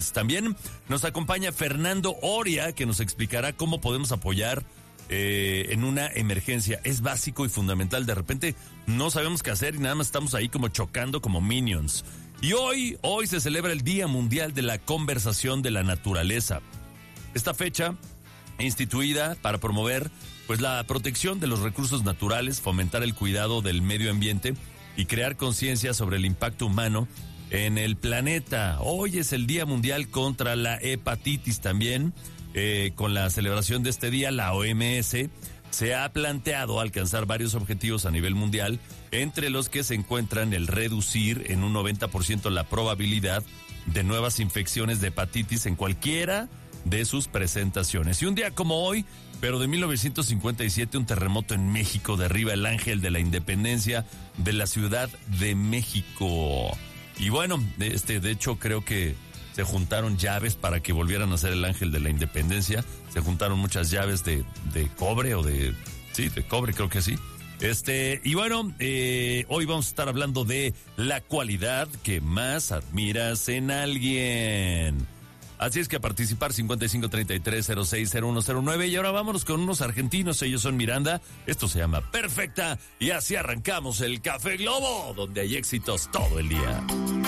También nos acompaña Fernando Oria, que nos explicará cómo podemos apoyar en una emergencia. Es básico y fundamental. De repente no sabemos qué hacer y nada más estamos ahí como chocando como minions. Y hoy se celebra el Día Mundial de la Conservación de la Naturaleza. Esta fecha, instituida para promover pues la protección de los recursos naturales, fomentar el cuidado del medio ambiente y crear conciencia sobre el impacto humano en el planeta. Hoy es el Día Mundial contra la Hepatitis también. Con la celebración de este día, la OMS se ha planteado alcanzar varios objetivos a nivel mundial, entre los que se encuentran el reducir en un 90% la probabilidad de nuevas infecciones de hepatitis en cualquiera de sus presentaciones. Y un día como hoy, pero de 1957, un terremoto en México derriba el ángel de la independencia de la Ciudad de México. Y bueno, de hecho creo que se juntaron llaves para que volvieran a ser el ángel de la independencia. Se juntaron muchas llaves de cobre de cobre, creo que sí. Y bueno, hoy vamos a estar hablando de la cualidad que más admiras en alguien. Así es que a participar 5533060109. Y ahora vámonos con unos argentinos. Ellos son Miranda. Esto se llama Perfecta. Y así arrancamos el Café Globo, donde hay éxitos todo el día.